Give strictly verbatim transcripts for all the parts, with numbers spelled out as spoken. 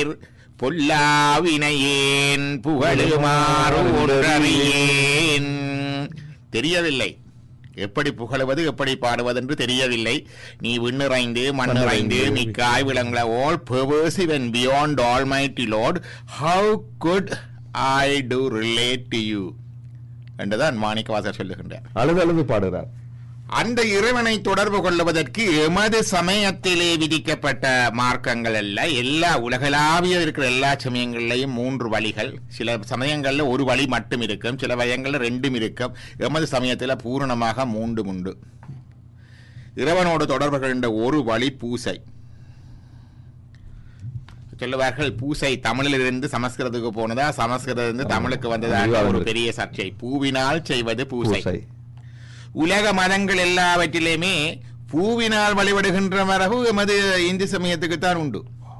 நீர் பொல்லாவினையேன் புகழுமாறு ஒன்றறியேன். தெரியவில்லை எப்படி புகழுவது எப்படி பாடுவது என்று தெரியவில்லை. நீ விண்ணிறைந்து மண்ணிறைந்து மிக்காய் விளங்குல all pervasive and beyond almighty Lord, how could I do relate to you என்றுதான் மாணிக்கவாசகர் சொல்லுகின்றார். அழுது அழுது பாடுகிறார். அந்த இறைவனை தொடர்பு கொள்வதற்கு எமது சமயத்திலே விதிக்கப்பட்ட மார்க்கங்கள் அல்ல, எல்லா உலகளாவிய இருக்கிற எல்லா சமயங்களிலையும் மூன்று வழிகள். சில சமயங்கள்ல ஒரு வழி மட்டும் இருக்கும், சில வயங்கள்ல ரெண்டும் இருக்கும். எமது சமயத்தில் பூரணமாக மூன்று உண்டு. இறைவனோடு தொடர்பு கொண்ட ஒரு வழி பூசை. சொல்லுவார்கள் பூசை தமிழிலிருந்து சமஸ்கிருதத்துக்கு போனதா சமஸ்கிருதத்திலிருந்து தமிழுக்கு வந்ததாக ஒரு பெரிய சர்ச்சை. பூவினால் செய்வது பூசை. உலக மதங்கள் எல்லாவற்றிலுமே பூவினால் வழிபடுகின்ற மரபு எமது இந்து சமயத்துக்குத்தான் உண்டு.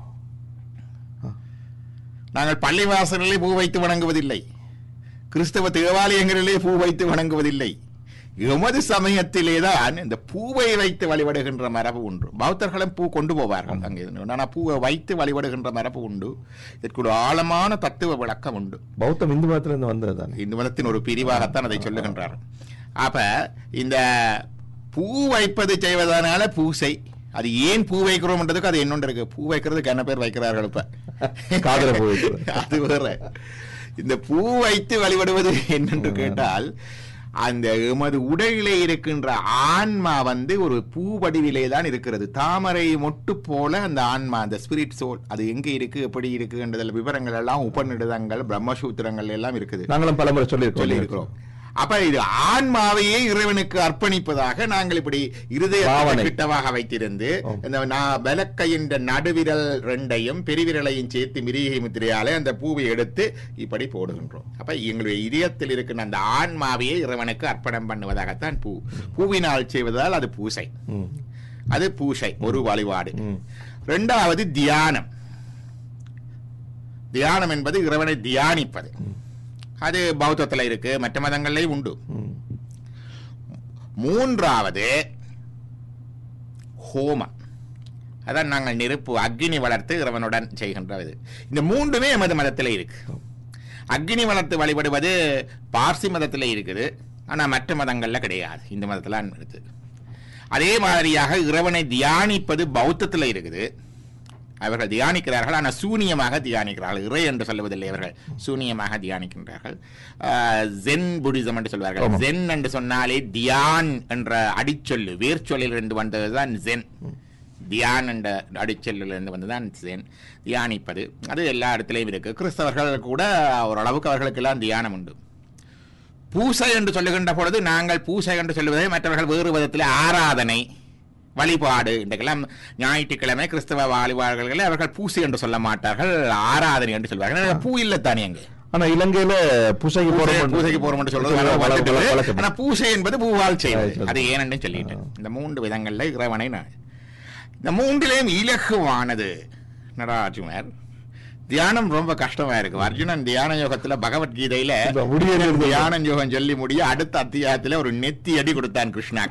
நாங்கள் பள்ளிவாசலிலே பூ வைத்து வணங்குவதில்லை, கிறிஸ்தவ தேவாலயங்களிலே பூ வைத்து வணங்குவதில்லை. எமது சமயத்திலேதான் இந்த பூவை வைத்து வழிபடுகின்ற மரபு உண்டு. பௌத்தர்களும் பூ கொண்டு போவார்கள் அங்கே, ஆனால் பூவை வைத்து வழிபடுகின்ற மரபு உண்டு. இதற்கு ஒரு ஆழமான தத்துவ விளக்கம் உண்டு. பௌத்தம் இந்து மதத்திலிருந்து வந்ததுதான், இந்து மதத்தின் ஒரு பிரிவாகத்தான் அதை சொல்லுகின்றார். அப்ப இந்த பூ வைப்பது செய்வதனால பூசை. அது ஏன் பூ வைக்கிறோம்ன்றதுக்கு அது என்னொன்று இருக்கு. பூ வைக்கிறதுக்கு என்ன பேர் வைக்கிறார்கள் இப்ப, அது வேற. இந்த பூ வைத்து வழிபடுவது என்னென்று கேட்டால், அந்த எமது உடலிலே இருக்கின்ற ஆன்மா வந்து ஒரு பூ வடிவிலே தான் இருக்கிறது. தாமரை மொட்டு போல அந்த ஆன்மா, அந்த ஸ்பிரிட் சோல், அது எங்க இருக்கு எப்படி இருக்குன்றதுல விவரங்கள் எல்லாம் உபநிடதங்கள் பிரம்மசூத்திரங்கள் எல்லாம் இருக்குது. நாங்களும் பலமுறை சொல்லி சொல்லி இருக்கிறோம். அப்ப இது ஆன்மாவையே இறைவனுக்கு அர்ப்பணிப்பதாக நாங்கள் இப்படி இருதய கிட்டவாக வைத்திருந்து இந்த விளக்கையின் நடுவிரல் ரெண்டையும் பெருவிரலையும் சேர்த்து மிரிகை முத்திரையாலே அந்த பூவை எடுத்து இப்படி போடுகின்றோம். அப்ப எங்களுடைய இதயத்தில் இருக்கின்ற அந்த ஆன்மாவையே இறைவனுக்கு அர்ப்பணம் பண்ணுவதாகத்தான் பூ. பூவினால் செய்வதால் அது பூசை. அது பூசை ஒரு வழிபாடு. இரண்டாவது தியானம். தியானம் என்பது இறைவனை தியானிப்பது. அது பௌத்தத்தில் இருக்கு, மற்ற மதங்கள்லயும் உண்டு. மூன்றாவது ஹோமம். அதான் நாங்கள் நெருப்பு அக்னி வளர்த்து இறைவனுடன் செய்கின்றது. இந்த மூன்றுமே எமது மதத்தில் இருக்கு. அக்னி வளர்த்து வழிபடுவது பார்சி மதத்தில் இருக்குது, ஆனா மற்ற மதங்கள்ல கிடையாது, இந்த மதத்துல இருக்குது. அதே மாதிரியாக இறைவனை தியானிப்பது பௌத்தத்தில் இருக்குது. அவர்கள் தியானிக்கிறார்கள், ஆனால் சூனியமாக தியானிக்கிறார்கள். இறை என்று சொல்லுவதில்லை, அவர்கள் சூனியமாக தியானிக்கின்றார்கள். ஜென் புத்திசம் என்று சொல்வார்கள். ஜென் என்று சொன்னாலே தியான் என்ற அடிச்சொல்லு வேர்ச்சொல்லில் இருந்து வந்ததுதான் ஜென். தியான் என்ற அடிச்சொல்லில் இருந்து வந்ததுதான் ஜென், தியானிப்பது. அது எல்லா இடத்திலையும் இருக்கு. கிறிஸ்தவர்கள் கூட ஓரளவுக்கு அவர்களுக்கெல்லாம் தியானம் உண்டு. பூசை என்று சொல்லுகின்ற பொழுது நாங்கள் பூசை என்று சொல்லுவதை மற்றவர்கள் வேறு விதத்தில் ஆராதனை வழிபாடு. இன்றைக்கெல்லாம் ஞாயிற்றுக்கிழமை கிறிஸ்தவ வழிபாடுகளை அவர்கள் பூசை என்று சொல்ல மாட்டார்கள், ஆராதனை என்று சொல்வார்கள். பூ இல்லத்தானே அங்கே. ஆனா இலங்கையில பூசைக்கு போறோம் பூசைக்கு போறோம் சொல்றது. ஆனா பூசை என்பது பூவால் செய்வது. அது ஏனென்று சொல்லிட்டு இந்த மூன்று விதங்கள்ல இறைவனை இந்த மூன்றிலேயும் இலகுவானது நடராஜுமர். தியானம் ரொம்ப கஷ்டமா இருக்கு. அர்ஜுனன் தியான யோகத்துல பகவத்கீதையில தியான யோகம் சொல்லி முடிய அடுத்த அத்தியாயத்துல ஒரு நெத்தி அடி கொடுத்தான் கிருஷ்ணா.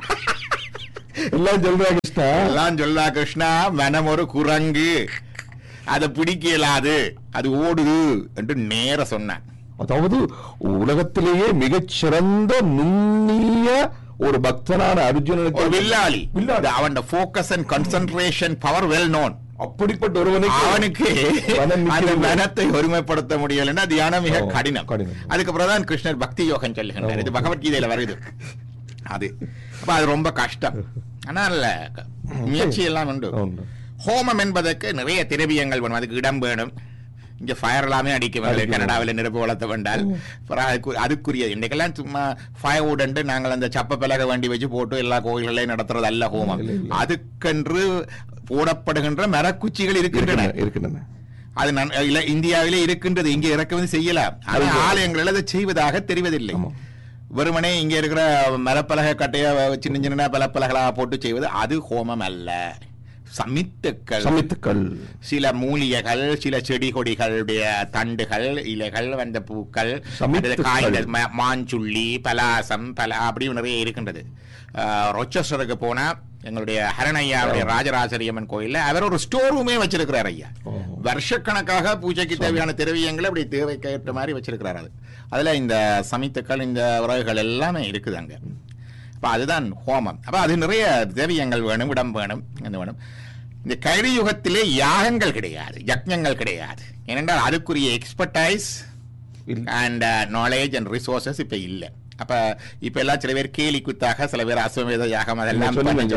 எல்லாம் சொல்றா கிருஷ்ணா, எல்லாம் சொல்லா கிருஷ்ணா, மனம் ஒரு குரங்கு, அதை பிடிக்கலாது, அது ஓடுது என்று நேர சொன்னான். அதாவது உலகத்திலேயே மிகச்சிறந்த நுண்ணிய ஒரு பக்தனான அர்ஜுனனுக்கு வில்லாளி, அவன் focus and concentration power well known. அப்படிப்பட்ட ஒருவனுக்கு அவனுக்கு அந்த மனத்தை ஒருமைப்படுத்த முடியலன்னா தியானம் மிக கடினம். அதுக்கப்புறம் தான் கிருஷ்ணர் பக்தி யோகம் சொல்லுகின்றார். இது பகவத்கீதையில வருது. அது அப்ப அது ரொம்ப கஷ்டம். ஆனால் முயற்சி எல்லாம் உண்டு. ஹோமம் என்பதற்கு நிறைய திரவியங்கள் வேணும், அதுக்கு இடம் வேணும். இங்க ஃபயர் எல்லாமே அடிக்க கனடாவில் நெருப்பு வளர்த்த வேண்டால் அதுக்குரிய இன்றைக்கெல்லாம் சும்மா ஃபயர்வுட் என்று நாங்கள் அந்த சப்ப பலகை வண்டி வச்சு போட்டு எல்லா கோயில்களையும் நடத்துறது அல்ல ஹோமம். அதுக்கென்று போடப்படுகின்ற மரக்குச்சிகள் இருக்கின்றன இருக்கின்றன அது இந்தியாவிலே இருக்கின்றது. இங்கே இறக்குமதி செய்யலாம், ஆனால் ஆலயங்களில் அதை செய்வதாக தெரிவதில்லை. வெறுமனே இங்க இருக்கிற மரப்பலகை கட்டைய சின்ன சின்ன பலப்பலகளாக போட்டு செய்வது அது ஹோமம் அல்ல. சமித்துக்கள் சமித்துக்கள் சில மூலிகைகள், சில செடி கொடிகளுடைய தண்டுகள், இலைகள், வந்த பூக்கள், காய்கள், மாஞ்சுள்ளி, பலாசம், பல அப்படி நிறைய இருக்கின்றது. ரொச்சஸ்டருக்கு போனா எங்களுடைய ஹரணையாவுடைய ராஜராஜரியம்மன் கோயில்ல அவர் ஒரு ஸ்டோர் ரூமே வச்சிருக்கிறார் ஐயா. வருஷக்கணக்காக பூஜைக்கு தேவையான திரவியங்களை அப்படி தேவைக்கு ஏற்ற மாதிரி வச்சிருக்கிறார். அது அதுல இந்த சமித்துக்கள் இந்த உறவுகள் எல்லாமே இருக்குது அங்க. அப்ப அதுதான் ஹோமம். அப்ப அது நிறைய திரவியங்கள் வேணும், இடம் வேணும், என்ன வேணும். இந்த கலியுகத்திலே யாகங்கள் கிடையாது, யக்ஞங்கள் கிடையாது. ஏனென்றால் அதுக்குரிய expertise and knowledge and resources இப்ப இல்லை. அப்ப இப்ப எல்லாம் சில பேர் கேலி குத்தாக, சில பேர் அஸ்வமேத யாகம் அதெல்லாம்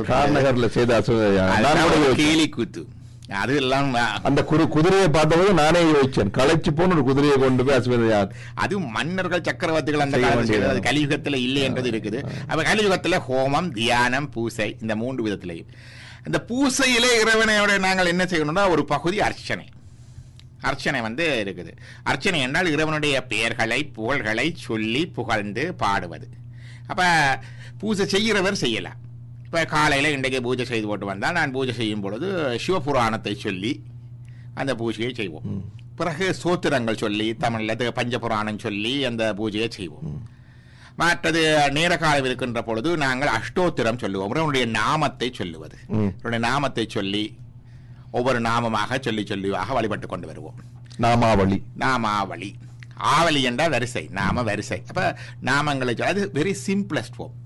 கேலி கூத்து. அது எல்லாம் அந்த குதிரையை பார்த்தபோது நானே யோசிச்சேன், களைச்சு போன ஒரு குதிரையை கொண்டு போய் அஸ்வமேத யாகம். அது மன்னர்கள் சக்கரவர்த்திகள் அந்த காலத்தில் செய்தது. அது கலியுகத்துல இல்லை என்றது இருக்குது. அப்ப கலியுகத்துல ஹோமம், தியானம், பூசை இந்த மூன்று விதத்திலையும். அந்த பூசையிலே இறைவனையோட நாங்கள் என்ன செய்யணும்னா ஒரு பகுதி அர்ச்சனை. அர்ச்சனை வந்து இருக்குது. அர்ச்சனை என்றால் இறைவனுடைய பெயர்களை புகழ்களை சொல்லி புகழ்ந்து பாடுவது. அப்ப பூஜை செய்கிறவர் செய்யலாம். இப்ப காலையில இன்றைக்கு பூஜை செய்து போட்டு வந்தால் நான் பூஜை செய்யும் பொழுது சிவபுராணத்தை சொல்லி அந்த பூஜையை செய்வோம். பிறகு சோத்திரங்கள் சொல்லி தமிழ்ல பஞ்சபுராணம் சொல்லி அந்த பூஜையை செய்வோம். மற்றது நேர காலம் இருக்கின்ற பொழுது நாங்கள் அஷ்டோத்திரம் சொல்லுவோம். இறைவனுடைய நாமத்தை சொல்லுவது, நாமத்தை சொல்லி ஒவ்வொரு நாமமாக சொல்லி சொல்லியாக வழிபட்டு கொண்டு வருவோம். நாமாவளி நாமாவளி ஆவலி என்றால் வரிசை, நாம வரிசை. அப்ப நாமங்களை அது வெரி சிம்பிளஸ்ட் ஃபார்ம்.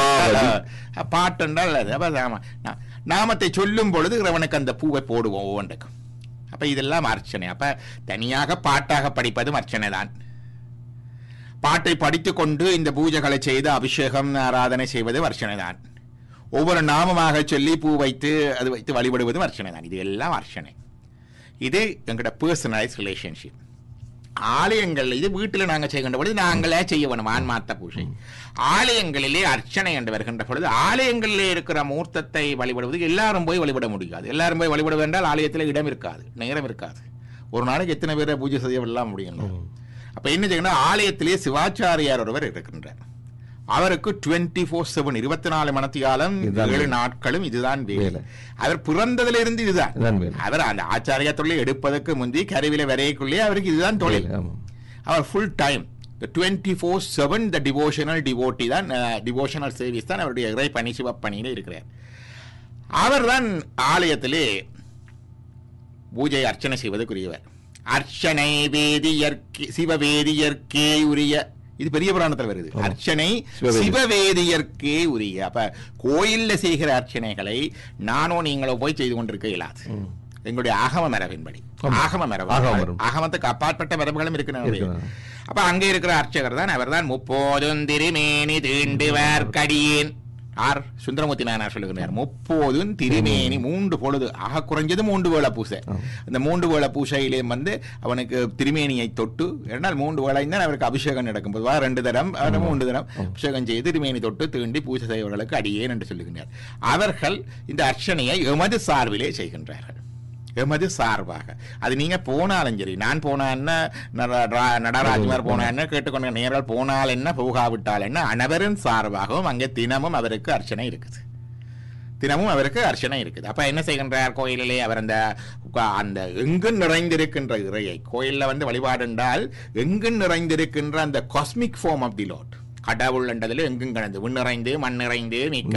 பாட்டு என்றால் அது. அப்ப நாமத்தை சொல்லும் பொழுது இறைவனுக்கு அந்த பூவை போடுவோம் ஒவ்வொன்றுக்கும். அப்ப இதெல்லாம் அர்ச்சனை. அப்ப தனியாக பாட்டாக படிப்பதும் அர்ச்சனை தான். பாட்டை படித்து கொண்டு இந்த பூஜைகளை செய்து அபிஷேகம் ஆராதனை செய்வது அர்ச்சனை தான். ஒவ்வொரு நாமமாக சொல்லி பூ வைத்து அது வைத்து வழிபடுவதும் அர்ச்சனை தான். இது எல்லாம் அர்ச்சனை. இது எங்களோட பர்சனலைஸ் ரிலேஷன்ஷிப். ஆலயங்கள் இது வீட்டில் நாங்கள் செய்கின்ற பொழுது நாங்களே செய்ய வேணும் ஆன்மார்த்த பூஜை. ஆலயங்களிலே அர்ச்சனை என்று வருகின்ற பொழுது ஆலயங்களிலே இருக்கிற மூர்த்தத்தை வழிபடுவது எல்லாரும் போய் வழிபட முடியாது. எல்லாரும் போய் வழிபடுவது என்றால் ஆலயத்தில் இடம் இருக்காது, நேரம் இருக்காது. ஒரு நாளைக்கு எத்தனை பேரை பூஜை செய்ய விடலாம் முடியும். அப்ப என்ன செய்யணும், ஆலயத்திலே சிவாச்சாரியார் ஒருவர் இருக்கின்றார். அவருக்கு டுவெண்ட்டி ஃபோர் செவன் இருபத்தி நாலு மணத்தியாலும் ஏழு நாட்களும் இதுதான் வேலை. அவர் பிறந்ததிலிருந்து இதுதான். அவர் அந்த ஆச்சாரிய தொழிலை எடுப்பதற்கு முந்தி கருவில வரைக்குள்ளே அவருக்கு இதுதான் தொழில். அவர் full time twenty four seven த டிவோஷனல் டிவோட்டி தான், டிவோஷனல் சர்வீஸ் தான் அவருடைய இறை பணி, சிவப்பணியில இருக்கிறார். அவர் தான் ஆலயத்திலே பூஜை அர்ச்சனை செய்வதற்குரியவர். அர்ச்சனை வேதியர்க்கே சிவவேதியர்க்கே உரிய, இது பெரிய புராணத்தில் வருது. அர்ச்சனை சிவவேதியர்க்கே உரிய. அப்ப கோயில்ல செய்கிற அர்ச்சனைகளை நானோ நீங்களோ போய் செய்து கொண்டிருக்க இயலாது. எங்களுடைய ஆகம மரபின்படி, ஆகம மரபு, ஆகமத்துக்கு அப்பாற்பட்ட மரபுகளும் இருக்கிற. அப்ப அங்க இருக்கிற அர்ச்சகர் தான் அவர் தான் முப்போதும் திருமேனி தீண்டுவர் கடியேன். ஆர் சுந்தரமூர்த்தி நாயனார் சொல்லுகிறார், முப்போதும் திருமேனி, மூன்று பொழுது ஆக குறைஞ்சது மூன்று வேளை பூசை. அந்த மூன்று வேளை பூசையிலே வந்து அவனுக்கு திருமேனியை தொட்டு, இரண்டால் மூன்று வேளை தான் அவருக்கு அபிஷேகம் நடக்கும். பொதுவாக ரெண்டு தரம் மூன்று தரம் அபிஷேகம் செய்து திருமேனி தொட்டு தீண்டி பூஜை செய்வர்களுக்கு அடியேன் என்று சொல்லுகின்றார். அவர்கள் இந்த அர்ச்சனையை எமது சார்பிலே செய்கின்றார்கள், எமது சார்பாக. அது நீங்க போனாலும் சரி, நான் போனா என்ன, நடராஜ்மார் போனா என்ன, கேட்டுக்கொண்ட நேரால் போனால் என்ன, போகாவிட்டால் என்ன, அனைவரின் சார்பாகவும் அங்கே தினமும் அவருக்கு அர்ச்சனை இருக்குது. தினமும் அவருக்கு அர்ச்சனை இருக்குது. அப்ப என்ன செய்கின்றார் கோயிலிலே அவர் அந்த அந்த எங்கு நிறைந்திருக்கின்ற இறையை, கோயில்ல வந்து வழிபாடு என்றால் எங்கு நிறைந்திருக்கின்ற அந்த cosmic form of the Lord, கடவுள் என்றதில் எங்கும் கலந்து விண்ணிறைந்து மண்ணிறைந்து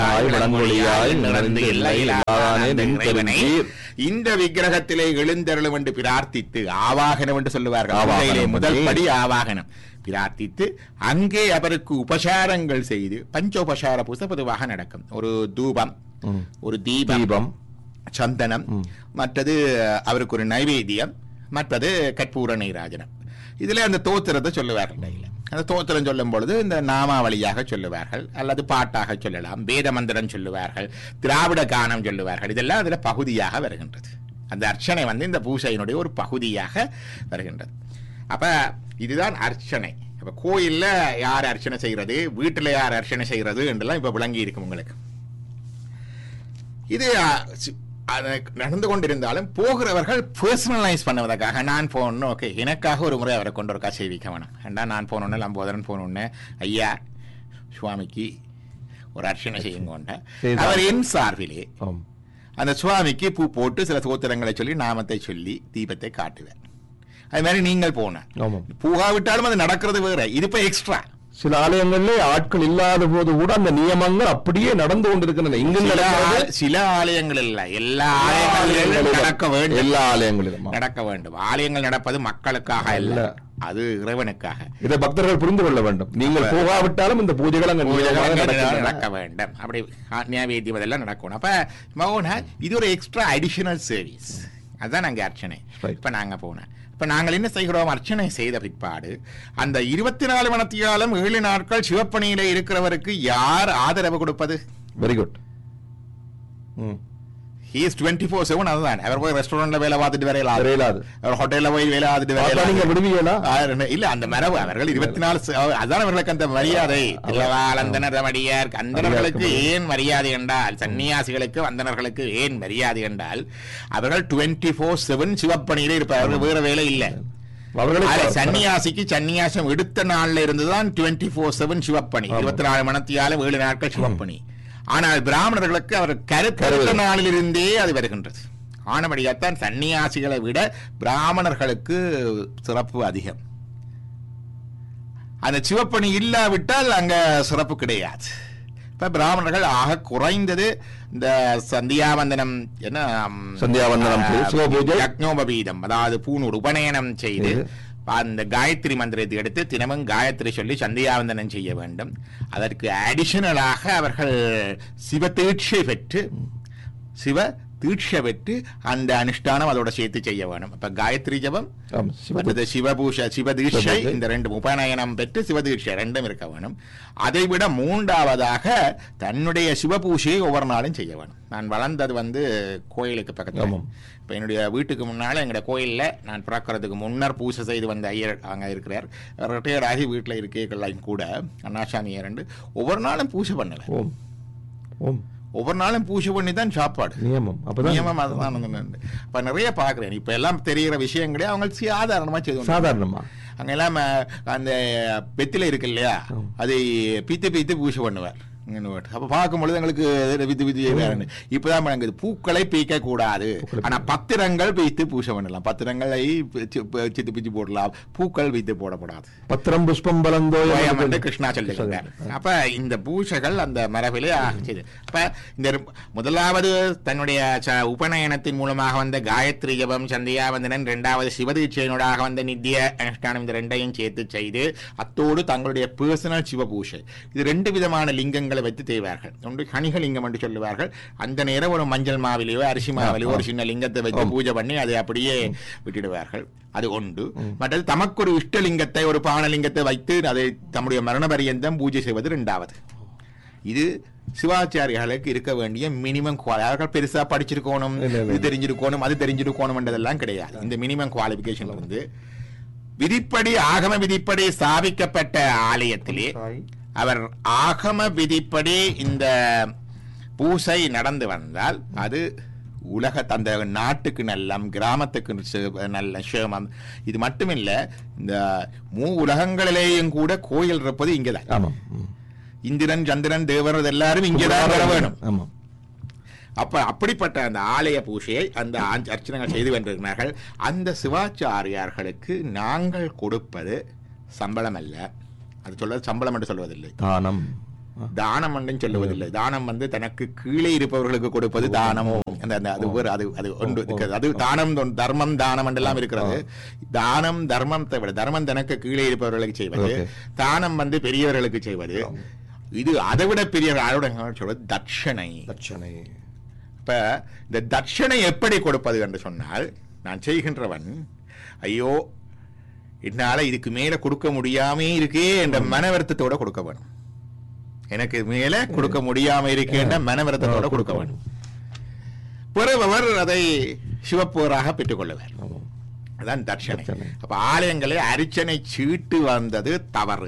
இறைவனை இந்த விக்கிரகத்திலே எழுந்தருளும் என்று பிரார்த்தித்து, ஆவாகனம் என்று சொல்லுவார்கள், முதல் படி ஆவாகனம், பிரார்த்தித்து அங்கே அவருக்கு உபசாரங்கள் செய்து, பஞ்சோபசார பூசை பொதுவாக நடக்கும். ஒரு தூபம், ஒரு தீபம், சந்தனம், மற்றது அவருக்கு ஒரு நைவேத்தியம், மற்றது கற்பூர நீராஜனம். இதுல அந்த தோத்திரத்தை சொல்லுவார்கள். அந்த தோத்திரம் சொல்லும் பொழுது இந்த நாமாவளியாக சொல்லுவார்கள், அல்லது பாட்டாக சொல்லலாம், வேத மந்திரம் சொல்லுவார்கள், திராவிட கானம் சொல்லுவார்கள். இதெல்லாம் அதுல பகுதியாக வருகின்றது. அந்த அர்ச்சனை வந்து இந்த பூசையினுடைய ஒரு பகுதியாக வருகின்றது. அப்ப இதுதான் அர்ச்சனை. அப்ப கோயில்ல யார் அர்ச்சனை செய்யறது, வீட்டுல யார் அர்ச்சனை செய்யறது என்றெல்லாம் இப்ப விளங்கி இருக்கும் உங்களுக்கு. இது நடந்து கொண்டிருந்தாலும் போகிறவர்கள் பர்சனலைஸ் பண்ணுவதற்காக, நான் போகணும், ஓகே எனக்காக ஒரு முறை அவரை கொண்டு ஒரு செய்விக்க வேணும், ஏண்டா நான் போனோன்னு லம்போதரன் போனோன்னு, ஐயா சுவாமிக்கு ஒரு அர்ச்சனை செய்யுங்க, அவர் என் சார்பிலே அந்த சுவாமிக்கு பூ போட்டு சில சோத்திரங்களை சொல்லி நாமத்தை சொல்லி தீபத்தை காட்டுவேன். அது மாதிரி நீங்கள் போன பூகாவிட்டாலும் அது நடக்கிறது வேற, இது இப்ப எக்ஸ்ட்ரா சில ஆலயங்களிலே ஆட்கள் இல்லாத போது கூட அந்த நியமங்கள் அப்படியே நடந்து கொண்டிருக்கின்றன. இங்கு சில நடக்காது. ஆ- சில ஆலயங்கள் இல்ல, எல்லா ஆலயங்களிலும் நடக்க வேண்டும், எல்லா ஆலயங்களிலும் நடக்க வேண்டும். ஆலயங்கள் நடப்பது மக்களுக்காக அல்ல, அது இறைவனுக்காக. இதை பக்தர்கள் புரிந்து கொள்ள வேண்டும். நீங்கள் போகாவிட்டாலும் இந்த பூஜைகள் அங்க நியமமாக நடக்கின்றன. நடக்க வேண்டும். அப்படி நியாவேத்தியம் இதெல்லாம் நடக்கணும். அப்ப மௌன இது ஒரு எக்ஸ்ட்ரா அடிஷனல் சர்வீஸ். அதுதான் நாங்க அர்ச்சனை. Right. இப்ப நாங்க போனேன். இப்ப நாங்கள் என்ன செய்கிறோம், அர்ச்சனை செய்த பிற்பாடு அந்த இருபத்தி நாலு மணத்தியாலும் ஏழு நாட்கள் சிவப்பணியில இருக்கிறவருக்கு யார் ஆதரவு கொடுப்பது? Very good. He is twenty-four seven. அதுதான். அவர் போய் ரெஸ்டாரண்ட்ல வேலை பார்த்துட்டு வரையலாம், வரையலாது. அவர் ஹோட்டல்ல போய் வேலை பார்த்துட்டு நீங்க வரையலாம். விடுவீங்களா? இல்ல, அந்த மரபு அவர்கள் இருபத்தி நாலு அதான் அவர்களுக்கு அந்த மரியாதை. அந்தனர் மடியார் அந்தனர்களுக்கு ஏன் மரியாதை என்றால், சன்னியாசிகளுக்கு அந்தனர்களுக்கு ஏன் மரியாதை என்றால், அவர்கள் டுவெண்ட்டி போர் செவன் சிவப்பணியில இருப்பார்கள், வேற வேலை இல்லை. அவர்களுக்கு சன்னியாசிக்கு சன்னியாசம் எடுத்த நாள்ல இருந்துதான் டுவெண்ட்டி போர் செவன் சிவப்பணி, இருபத்தி நாலு மணத்தியாலும் ஏழு நாட்கள் சிவப்பணி. ஆனால் பிராமணர்களுக்கு அவர் கருத்த நாளிலிருந்தே அது வருகின்றது. ஆனபடியாத்தான் சன்னியாசிகளை விட பிராமணர்களுக்கு சிறப்பு அதிகம். அந்த சிவப்பணி இல்லாவிட்டால் அங்க சிறப்பு கிடையாது. இப்ப பிராமணர்கள் ஆக குறைந்தது இந்த சந்தியாவந்தனம் என்ன சந்தியாவந்தனம் சிவபூஜை யக்ஞோபவீதம், அதாவது பூணூர் உபநயனம் செய்து அந்த காயத்ரி மந்திரத்தை எடுத்து தினமும் காயத்ரி சொல்லி சந்தியாவந்தனம் செய்ய வேண்டும். அதற்கு அடிஷனலாக அவர்கள் சிவ தீட்சை பெற்று சிவ தீட்சை பெற்று அந்த அனுஷ்டானம் அதோட சேர்த்து செய்ய வேணும். இப்ப காயத்ரி ஜபம், சிவபூஷ சிவதீட்சை, இந்த ரெண்டு உபநயனம் பெற்று சிவதீட்சை ரெண்டும் இருக்க வேணும். அதை விட மூன்றாவதாக தன்னுடைய சிவபூஷையை ஒவ்வொரு நாளும் செய்ய வேணும். நான் வளர்ந்தது வந்து கோயிலுக்கு பக்கத்தில். இப்போ என்னுடைய வீட்டுக்கு முன்னால் எங்களுடைய கோயிலில் நான் பிறக்கிறதுக்கு முன்னர் பூஜை செய்து வந்த ஐயர் அங்கே இருக்கிறார். ரிட்டையர்ட் ஆகி வீட்டில் இருக்கேக்கெல்லாம் கூட அண்ணாசாமி ரெண்டு ஒவ்வொரு நாளும் பூஜை பண்ணலை. ஓம் ஓம் ஒவ்வொரு நாளும் பூஜை பண்ணி தான் சாப்பாடு. நியமம் நியமம் அதுதான். இப்போ நிறைய பார்க்குறேன். இப்போ எல்லாம் தெரிகிற விஷயங்களே அவங்க சாதாரணமாக செய்து சாதாரணமா அங்கே எல்லாம் அந்த பெத்தில இருக்கு இல்லையா, அதை பீத்து பீத்து பூஜை பண்ணுவார். அப்ப பார்க்கும் பொழுது எங்களுக்கு வித்து வித்து இப்பதான் எனக்கு பூக்களை பீக்க கூடாது, ஆனா பத்திரங்கள் வைத்து பூஜை பண்ணலாம். பத்திரங்களை சித்து பிச்சு போடலாம், பூக்கள் வைத்து போடக்கூடாது. பத்திரம் புஷ்பம் பலந்தோ என்று கிருஷ்ணா சொல்லுகிறார். அப்ப இந்த பூஜைகள் அந்த மரபிலே ஆகிச்சது. அப்ப இந்த முதலாவது தன்னுடைய உபநயனத்தின் மூலமாக வந்த காயத்ரி ஜபம், சந்தியாவந்தனன், இரண்டாவது சிவதீட்சையினோடாக வந்த நித்திய அனுஷ்டானம், இந்த ரெண்டையும் சேர்த்து செய்து அத்தோடு தங்களுடைய பர்சனல் சிவ பூஜை, இது ரெண்டு விதமான லிங்கங்கள் வைத்து செய்வார்கள். ஒன்று கணிகலிங்கம் என்று சொல்லுவார்கள். அந்த நேரம் ஒரு மஞ்சள் மாவிலையோ அரிசி மாவிலையோ ஒரு சின்ன லிங்கத்தை வைத்து பூஜை பண்ணி அதை அப்படியே விட்டுடுவார்கள். அது ஒன்று. மற்றது தமக்கு ஒரு இஷ்டலிங்கத்தை, ஒரு பானலிங்கத்தை வைத்து அதை தம்முடைய மரண பரியந்தம் பூஜை செய்வது இரண்டாவது. இது சிவாச்சாரியாளுக்கு இருக்க வேண்டிய மினிமம் குவாலிஃபிகேஷன். அவர்கள் பெருசா படிச்சிருக்கணும், இது தெரிஞ்சிருக்கணும், அது தெரிஞ்சிருக்கணும் என்றதெல்லாம் கிடையாது. இந்த மினிமம் குவாலிஃபிகேஷன் வந்து விதிப்படி ஆகம விதிப்படி ஸ்தாபிக்கப்பட்ட ஆலயத்திலே அவர் ஆகம விதிப்படி இந்த பூசை நடந்து வந்தால் அது உலக அந்த நாட்டுக்கு நல்லம், கிராமத்துக்கு நல்ல சேமம். இது மட்டுமில்ல, இந்த மூ உலகங்களிலேயும் கூட கோயில் இருப்பது இங்கேதான். இந்திரன் சந்திரன் தேவர் எல்லாரும் இங்கேதான் வர வேணும். அப்ப அப்படிப்பட்ட அந்த ஆலய பூஜையை அந்த அர்ச்சனைகள் செய்து கொண்டிருக்கிறார்கள். அந்த சிவாச்சாரியார்களுக்கு நாங்கள் கொடுப்பது சம்பளம் அல்ல. அது சொல்வது சம்பளம் என்று சொல்வதில்லை, தானம். தானம் என்று சொல்லுவதில்லை. தானம் வந்து தனக்கு கீழே இருப்பவர்களுக்கு கொடுப்பது தானம். அது அது அது ஒன்று இருக்கிறது. அது தானம், தர்மம், தானம் என்றெல்லாம் இருக்கிறது. தானம் தர்மத்தை விட தர்மம் தனக்கு கீழே இருப்பவர்களுக்கு செய்வது, தானம் வந்து பெரியவர்களுக்கு செய்வது. இது அதை விட பெரியவர்கள் சொல்வது தட்சணை. தட்சணை. இப்ப இந்த தட்சணை எப்படி கொடுப்பது என்று சொன்னால், நான் செய்கின்றவன் ஐயோ என்னால இதுக்கு மேல கொடுக்க முடியாம இருக்கே என்ற மன வருத்தத்தோட கொடுக்க வேணும். எனக்கு மேல கொடுக்க முடியாம இருக்கே என்ற மன வருத்தத்தோட கொடுக்க வேணும். பிறவர் அதை சிவப்போராக பெற்றுக் கொள்ளுவார். அதான் தட்சணை. அப்ப ஆலயங்களே அர்ச்சனை சீட்டு வந்தது தவறு,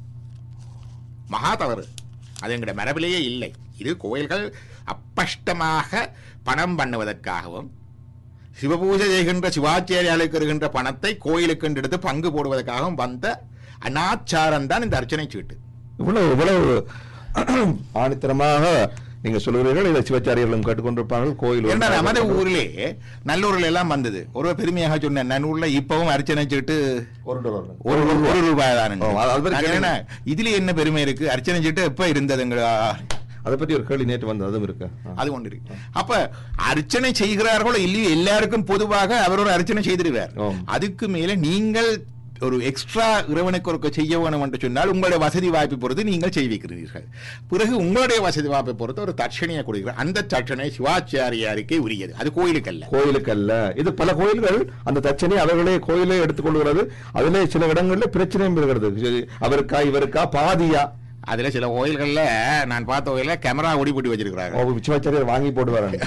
மகா தவறு. அது எங்களுடைய மரபிலேயே இல்லை. இது கோயில்கள் அப்பஷ்டமாக பணம் பண்ணுவதற்காகவும் சிவபூஜை செய்கின்ற சிவாச்சாரியாளுக்கு இருக்கின்ற பணத்தை கோயிலுக்கு எடுத்து பங்கு போடுவதற்காகவும் வந்த அனாச்சாரம் தான் இந்த அர்ச்சனை சீட்டு. இவ்வளவு இவ்வளவு ஆணித்தரமாக நீங்க சொல்லுகிறீர்கள் இதை சிவாச்சாரியர்களும் கேட்டுக்கொண்டிருப்பார்கள். கோயில் நமது ஊரிலே நல்லூர்ல எல்லாம் வந்தது. ஒரு பெருமையாக சொன்னேன், நல்லூர்ல இப்பவும் அர்ச்சனை சீட்டு ஒரு டாலர் ஒரு ஒரு ரூபாய் தான். இதுல என்ன பெருமை இருக்கு? அர்ச்சனை சீட்டு எப்ப இருந்ததுங்களா? அதை பற்றி ஒரு கேள்வி நேற்று வந்து அதுவும் இருக்கு. அது ஒன்று இருக்கு. அப்ப அர்ச்சனை செய்கிறார்களோ இல்லையோ எல்லாருக்கும் பொதுவாக அவர் ஒரு அர்ச்சனை செய்திருவார். அதுக்கு மேல நீங்கள் ஒரு எக்ஸ்ட்ரா இறைவனுக்கு ஒரு செய்ய வேணும் என்று சொன்னால் உங்களுடைய வசதி வாய்ப்பை பொறுத்து நீங்கள் செய்விக்கிறீர்கள். பிறகு உங்களுடைய வசதி வாய்ப்பை பொறுத்து ஒரு தட்சணையை கொடுக்கிறார். அந்த தட்சணை சிவாச்சாரியாருக்கே உரியது, அது கோயிலுக்கு அல்ல. கோயிலுக்கு அல்ல. இது பல கோயில்கள் அந்த தட்சணை அவர்களே கோயிலே எடுத்துக்கொள்கிறது. அதிலே சில இடங்களில் பிரச்சனையும் இருக்கிறது. அவருக்கா இவருக்கா பாதியா. அதுல சில கோயில்கள்ல நான் பார்த்த கோயில கேமரா ஓடி போட்டு வச்சிருக்காங்க. சிவாச்சாரியர் வாங்கி போட்டு வராங்க.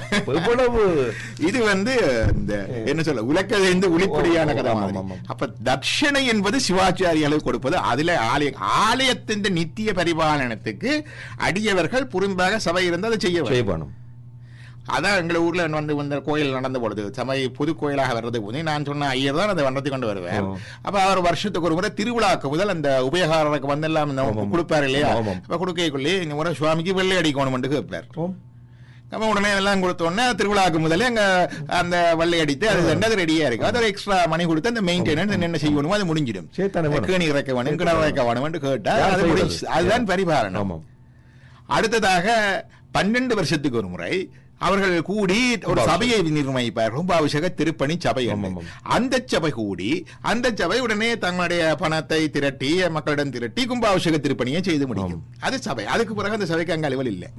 இது வந்து இந்த என்ன சொல்ல உலக்கதைந்து உளிப்படியான கதை. அப்ப தட்சணை என்பது சிவாச்சாரியாளுக்கு கொடுப்பது. அதுல ஆலய ஆலயத்தின் நித்திய பரிபாலனத்துக்கு அடியவர்கள் புறம்பாக சபை இருந்து அதை செய்ய வேணும். அதான் எங்களை ஊர்ல வந்து இந்த கோயில் நடந்து போடுது. சபை புது கோயிலாக வர்றதுக்கு போது நான் சொன்ன ஐயர் தான் அதை வண்ணத்தை கொண்டு வருவேன். அப்ப அவர் வருஷத்துக்கு ஒரு முறை திருவிழாக்கு முதல் அந்த உபயகாரருக்கு வந்து எல்லாம் கொடுப்பாரு இல்லையா? அப்ப கொடுக்கைக்குள்ளே இந்த முறை சுவாமிக்கு வெள்ளை அடிக்கணும் என்று கேட்பார். நம்ம உடனே எல்லாம் கொடுத்தோடனே திருவிழாக்கு முதல்ல அங்க அந்த வெள்ளை அடித்து அது ரெண்டாவது ரெடியா இருக்கு. அது எக்ஸ்ட்ரா மணி கொடுத்து அந்த மெயின்டெனன்ஸ் என்ன செய்யணுமோ அது முடிஞ்சிடும். கேணி இறக்க வேணும், கிணறு இறக்க வேணும் கேட்டா அது முடிஞ்சு. அதுதான் பரிபாலனம். அடுத்ததாக பன்னெண்டு வருஷத்துக்கு ஒரு முறை அவர்கள் கூடி ஒரு சபையை நிர்ணயிப்பார். கும்பாபிஷேக திருப்பணி சபை. அந்த சபை கூடி அந்த சபை உடனே தங்களுடைய பணத்தை திரட்டி மக்களிடம் திரட்டி கும்பாபிஷேக திருப்பணியை செய்து முடியும். அது சபை. அதுக்கு பிறகு அந்த சபைக்கு அங்க அலுவல் இல்லை.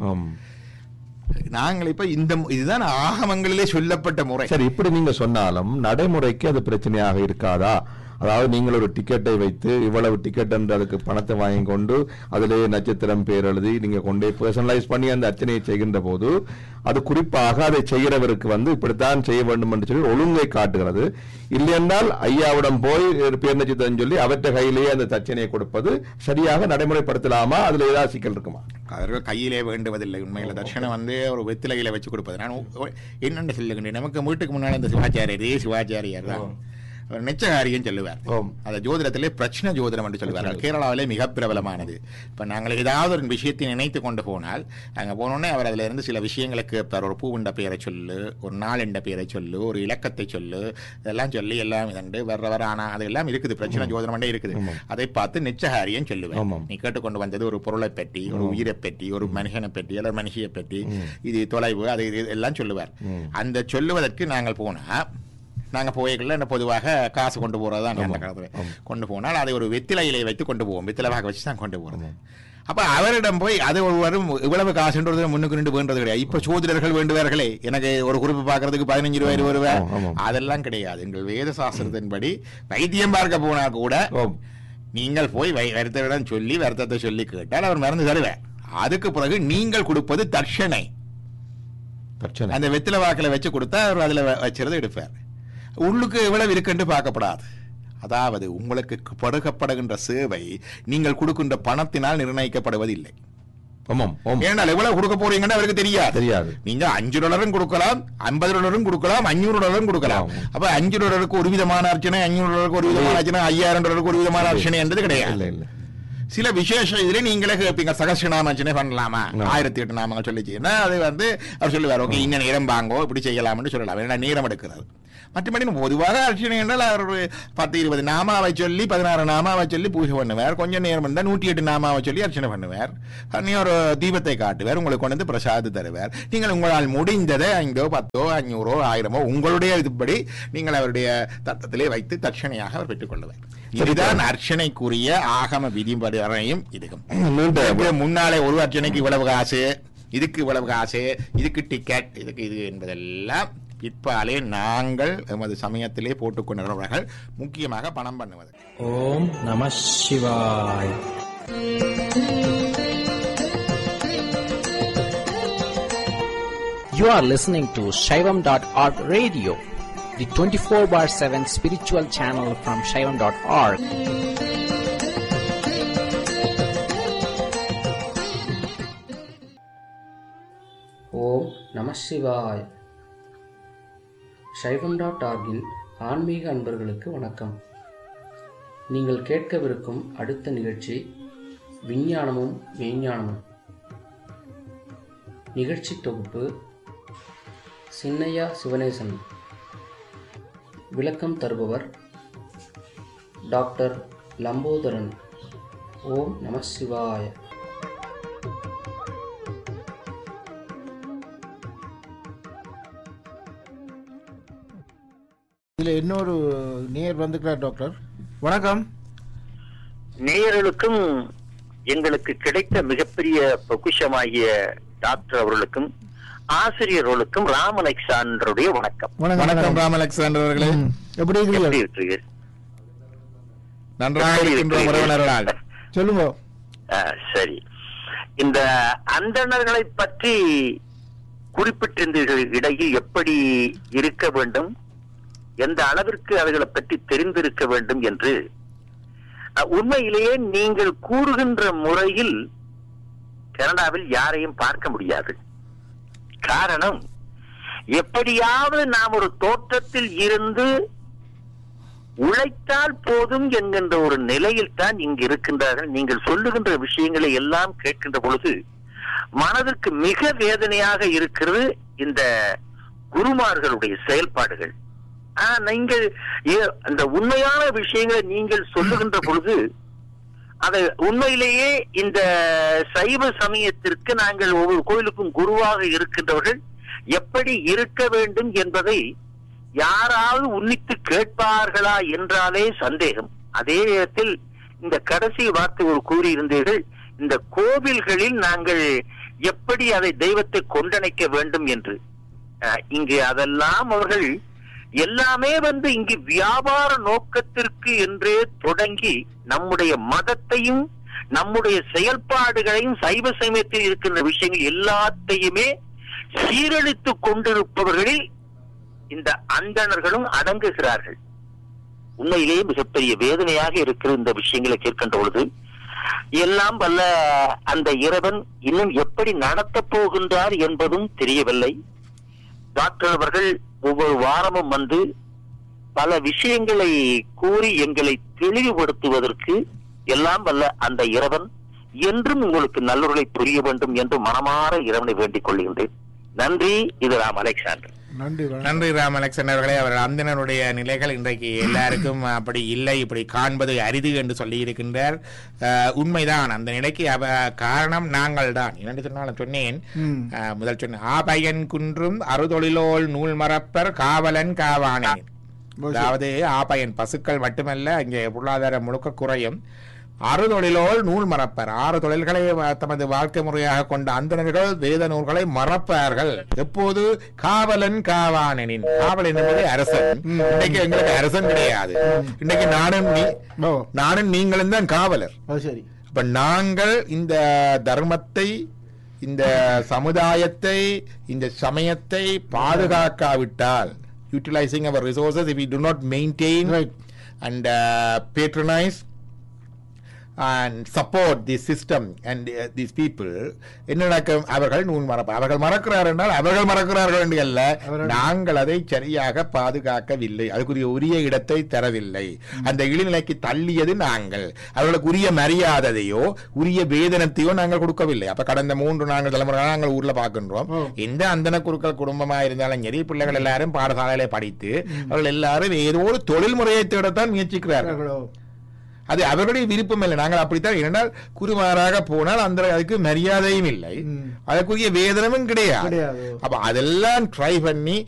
நாங்கள் இப்ப இந்த இதுதான் ஆகமங்களிலே சொல்லப்பட்ட முறை. சரி, இப்படி நீங்க சொன்னாலும் நடைமுறைக்கு அது பிரச்சனையாக இருக்காதா? அதாவது நீங்கள் ஒரு டிக்கெட்டை வைத்து இவ்வளவு டிக்கெட் என்று அதுக்கு பணத்தை வாங்கி கொண்டு அதிலே நட்சத்திரம் பேர் எழுதி நீங்க கொண்டே பர்சனலைஸ் பண்ணி அந்த அர்ச்சனையை செய்கின்ற போது அது குறிப்பாக அதை செய்கிறவருக்கு வந்து இப்படித்தான் செய்ய வேண்டும் என்று சொல்லி ஒழுங்கை காட்டுகிறது. இல்லையென்றால் ஐயாவிடம் போய் பேர் நட்சத்திரம் சொல்லி அவற்றை கையிலேயே அந்த தட்சணையை கொடுப்பது சரியாக நடைமுறைப்படுத்தலாமா? அதுல ஏதாவது சிக்கல் இருக்குமா? அவர்கள் கையிலே வேண்டுவதில்லை. உண்மையில தட்சணை வந்து ஒரு வெத்திலையில வச்சு கொடுப்பது. நான் என்னென்று சொல்லுகின்றேன், நமக்கு வீட்டுக்கு முன்னாடி இந்த சிவாச்சாரியர் சிவாச்சாரியார் தான் நிச்சகாரியம் சொல்லுவார். அதை ஜோதிடத்திலே பிரச்சனை ஜோதிடம் என்று சொல்லுவார்கள். கேரளாவிலே மிக பிரபலமானது. இப்ப நாங்கள் ஏதாவது ஒரு விஷயத்தை நினைத்து கொண்டு போனால் அங்க போனோடனே அவர் அதுல இருந்து சில விஷயங்களுக்கு ஒரு பூவுண்ட பெயரை சொல்லு, ஒரு நாளெண்ட பெயரை சொல்லு, ஒரு இலக்கத்தை சொல்லு, இதெல்லாம் சொல்லி எல்லாம் இதண்டு வர்ற வர ஆனா அதெல்லாம் இருக்குது. பிரச்சனை ஜோதிடம் இருக்குது. அதை பார்த்து நிச்சகாரியம் சொல்லுவேன். நீ கேட்டுக்கொண்டு வந்தது ஒரு பொருளை பற்றி, ஒரு உயிரை பற்றி, ஒரு மனுஷனை பற்றி அல்லது மனுஷியை பற்றி, இது தொலைவு, அது எல்லாம் சொல்லுவார். அந்த சொல்லுவதற்கு நாங்கள் போனா நாங்கள் போய்கள்ல என்ன பொதுவாக காசு கொண்டு போகிறது தான் அந்த காலத்தில் கொண்டு போனால் அதை ஒரு வெத்திலையிலே வைத்து கொண்டு போவோம். வெத்திலை வாக்க வச்சு தான் கொண்டு போகிறது. அப்போ அவரிடம் போய் அது ஒருவரும் இவ்வளவு காசுன்றது முன்னுக்கு நின்று வேண்டது கிடையாது. இப்போ சோதிடர்கள் வேண்டுவார்களே, எனக்கு ஒரு குறிப்பு பார்க்கறதுக்கு பதினஞ்சு ரூபாய் இருபது ரூபாய் அதெல்லாம் கிடையாது. எங்கள் வேத சாஸ்திரத்தின்படி வைத்தியம் பார்க்க போனா கூட நீங்கள் போய் வருத்தவிடம் சொல்லி வருத்தத்தை சொல்லி கேட்டால் அவர் மருந்து தருவார். அதுக்கு பிறகு நீங்கள் கொடுப்பது தட்சணை. அந்த வெத்திலை வாக்கில் வச்சு கொடுத்தா அவர் அதில் வச்சுறது எடுப்பார். உள்ளுக்கு எவ்வளவு இருக்குன்னு பார்க்கப்படாது. அதாவது உங்களுக்கு படுகப்படுகின்ற சேவை நீங்கள் கொடுக்கின்ற பணத்தினால் நிர்ணயிக்கப்படுவதில்லை. ஏனால் எவ்வளவு கொடுக்க போறீங்கன்னு அவருக்கு தெரியாது தெரியாது நீங்க அஞ்சு டாலரும் கொடுக்கலாம், ஐம்பது டாலரும் கொடுக்கலாம், அஞ்சூறு டாலரும் கொடுக்கலாம். அப்ப அஞ்சு டாலருக்கு ஒரு விதமான அர்ச்சனை, அஞ்சூறு டாலருக்கு ஒரு விதமான அர்ச்சனை, ஐயாயிரம் டாலருக்கு ஒரு விதமான அர்ச்சனை என்றது கிடையாது. சில விசேஷ இதுல நீங்களே கேட்பீங்க, சகஸ்ரநாம அர்ச்சனை பண்ணலாமா, ஆயிரத்தி எட்டு நாமங்கள் சொல்லிச்சுன்னா அது வந்து அவர் சொல்லுவார், ஓகே இன்ன நேரம் வாங்கோ இப்படி செய்யலாம்னு சொல்லலாம். ஏன்னா நேரம் எடுக்கிறது. மற்றபடி பொதுவாக அர்ச்சனை என்றால் அவர் பத்து இருபது நாமாவை சொல்லி பதினாறு நாமாவை சொல்லி பூஜை பண்ணுவார். கொஞ்சம் நேரம் இருந்தால் நூற்றி எட்டு நாமாவை சொல்லி அர்ச்சனை பண்ணுவார். நீ ஒரு தீபத்தை காட்டுவார், உங்களுக்கு கொண்டு வந்து பிரசாதம் தருவார். நீங்கள் உங்களால் முடிந்ததை ஐந்தோ பத்தோ அஞ்சூறோ ஆயிரமோ உங்களுடைய இதுபடி நீங்கள் அவருடைய தத்தத்திலே வைத்து தட்சணையாக அவர் பெற்றுக் கொள்ளுவார். இதுதான் அர்ச்சனைக்குரிய ஆகம விதிமுறையும். இதுக்கும் முன்னாலே ஒரு அர்ச்சனைக்கு இவ்வளவு காசு, இதுக்கு இவ்வளவு காசு, இதுக்கு டிக்கெட், இதுக்கு இது என்பதெல்லாம் பிற்பாலே நாங்கள் எமது சமயத்திலே போட்டுக் கொண்டவர்கள் முக்கியமாக பணம் பண்ணுவது. ஓம் நம சிவாய். You are listening to Shaivam dot org radio, the twenty-four bar seven spiritual channel from Shaivam dot org. ஓம் நம சிவாய். சைவம் டாட் ஆர்கின் ஆன்மீக அன்பர்களுக்கு வணக்கம். நீங்கள் கேட்கவிருக்கும் அடுத்த நிகழ்ச்சி விஞ்ஞானமும் மெய்ஞானமும். நிகழ்ச்சி தொகுப்பு சின்னையா சிவனேசன். விளக்கம் தருபவர் டாக்டர் லம்போதரன். ஓம் நம சிவாய. இதில் இன்னொரு நேயர் வந்துக்கிறார். டாக்டர் வணக்கம். நேயர்களுக்கும் எங்களுக்கு கிடைத்த மிகப்பெரிய பொக்கிஷமாகிய டாக்டர் அவர்களுக்கும் ஆசிரியர்களுக்கும் ராம் அலெக்சாண்டருடைய வணக்கம். வணக்கம் ராம் அலெக்சாண்டர் அவர்களே, எப்படி எப்படி இருக்கீங்க? இருக்கிறீர்கள்? நன்றாக இருக்கின்றோம் உறவினர்களால். சொல்லுங்க. ஆ, சரி. இந்த அந்தணர்களை பற்றி குறிப்பிட்டிருந்தீர்கள். இடையில் எப்படி இருக்க வேண்டும், எந்த அளவிற்கு அவர்களை பற்றி தெரிந்திருக்க வேண்டும் என்று. உண்மையிலேயே நீங்கள் கூறுகின்ற முறையில் கனடாவில் யாரையும் பார்க்க முடியாது. காரணம், எப்படியாவது நாம் ஒரு தோற்றத்தில் இருந்து உழைத்தால் போதும் என்கின்ற ஒரு நிலையில் தான் இங்கு இருக்கின்றார்கள். நீங்கள் சொல்லுகின்ற விஷயங்களை எல்லாம் கேட்கின்ற பொழுது மனதிற்கு மிக வேதனையாக இருக்கிறது இந்த குருமார்களுடைய செயல்பாடுகள். நீங்கள் அந்த உண்மையான விஷயங்களை நீங்கள் சொல்லுகின்ற பொழுது அதை உண்மையிலேயே இந்த சைவ சமயத்திற்கு நாங்கள் ஒவ்வொரு கோயிலுக்கும் குருவாக இருக்கின்றவர்கள் எப்படி இருக்க வேண்டும் என்பதை யாராவது உன்னித்து கேட்பார்களா என்றாலே சந்தேகம். அதே நேரத்தில் இந்த கடைசி வார்த்தை ஒரு கூறியிருந்தீர்கள், இந்த கோவில்களில் நாங்கள் எப்படி அதை தெய்வத்தை கொண்டணைக்க வேண்டும் என்று. இங்கு அதெல்லாம் அவர்கள் எல்லாமே வந்து இங்கு வியாபார நோக்கத்திற்கு என்றே தொடங்கி நம்முடைய மதத்தையும் நம்முடைய செயல்பாடுகளையும் சைவ சமயத்தில் இருக்கின்ற விஷயங்கள் எல்லாத்தையுமே சீரழித்துக் கொண்டிருப்பவர்களில் இந்த அந்தணர்களும் அடங்குகிறார்கள். உண்மையிலேயே மிகப்பெரிய வேதனையாக இருக்கிற இந்த விஷயங்களை கேட்கின்ற பொழுது எல்லாம் வல்ல அந்த இறைவன் இன்னும் எப்படி நடத்தப் போகின்றார் என்பதும் தெரியவில்லை. டாக்டர் அவர்கள் ஒவ்வொரு வாரமும் வந்து பல விஷயங்களை கூறி எங்களை தெளிவுபடுத்துவதற்கு எல்லாம் வல்ல அந்த இறைவன் என்றும் உங்களுக்கு நல்லொருளை புரிய வேண்டும் என்று மனமாற இறைவனை வேண்டிக் கொள்கின்றேன். நன்றி. இது ராம் அலெக்சாண்டர். நன்றி நன்றி ராம் அலெக்சாண்டர் அவர்களே. அவர் அந்தனருடைய நிலைகள் இன்றைக்கு எல்லாருக்கும் அப்படி இல்லை, இப்படி காண்பது அரிது என்று சொல்லி இருக்கின்றார். உண்மைதான், அந்த நிலைக்கு அவ காரணம் நாங்கள் தான். என்னென்று சொன்னாலும் சொன்னேன், முதல் சொன்னேன், ஆபயன் குன்றும் அறுதொழிலோல் நூல் மறப்பர் காவலன் காவானேன். அதாவது ஆபயன் பசுக்கள் மட்டுமல்ல, இங்கே பொருளாதாரம் முழுக்க குறையும். அறுதொழிலோல் நூல் மறப்பர், ஆறு தொழில்களை தமது வாழ்க்கை முறையாக கொண்ட அந்தணர்கள் வேத நூல்களை மறப்பார்கள். எப்போது? காவலன் காவானனின். காவலன் என்பது அரசன். இன்னைக்கு எங்களுக்கு அரசன் கிடையாது. இன்னைக்கு நானும் நானும் நீங்களும் தான் காவலர். சரி. இப்ப நாங்கள் இந்த தர்மத்தை, இந்த சமுதாயத்தை, இந்த சமயத்தை பாதுகாக்காவிட்டால், utilizing our resources, if we do not maintain right. and uh, patronize and support this system and uh, these people, என்ன நடக்கும்? அவர்கள் நூல் மறப்பார். அவர்கள் மறக்கிறார் என்றால் அவர்கள் மறக்கிறார்கள் என்று அல்ல, நாங்கள் அதை சரியாக பாதுகாக்கவில்லை, அதுக்குரிய உரிய இடத்தை தரவில்லை. அந்த இழிநிலைக்கு தள்ளியது நாங்கள். அவர்களுக்கு உரிய மரியாதையோ உரிய வேதனத்தையோ நாங்கள் கொடுக்கவில்லை. அப்ப கடந்த மூன்று நான்கு தலைமுறைகளாக நாங்கள் ஊர்ல பார்க்கின்றோம், எந்த அந்தன குருக்கள் குடும்பமாக இருந்தாலும் சரி, பிள்ளைகள் எல்லாரும் பாடசாலையில படித்து அவர்கள் எல்லாரும் ஏதோ ஒரு தொழில் முறையை தேடத்தான் முயற்சிக்கிறார்கள். அது அவர்களுடைய விருப்பம் இல்லை. நாங்கள் அப்படித்தான். இரண்டால் குருமாராக போனால் அந்த அதுக்கு மரியாதையும் இல்லை, அதற்குரிய வேதனமும் கிடையாது. அப்ப அதெல்லாம் ட்ரை பண்ணி